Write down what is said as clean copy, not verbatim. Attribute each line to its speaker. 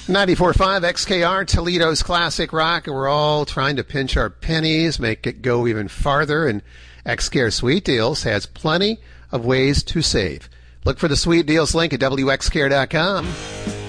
Speaker 1: 94.5 XKR, Toledo's classic rock, and we're all trying to pinch our pennies, make it go even farther, and XKR Sweet Deals has plenty of ways to save. Look for the Sweet Deals link at WXKR.com.